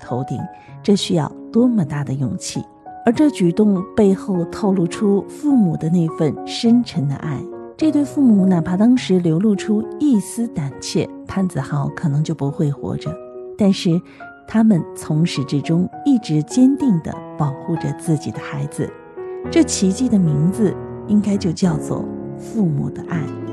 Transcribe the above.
头顶，这需要多么大的勇气。而这举动背后透露出父母的那份深沉的爱。这对父母哪怕当时流露出一丝胆怯，潘子豪可能就不会活着，但是他们从始至终一直坚定地保护着自己的孩子。这奇迹的名字应该就叫做父母的爱。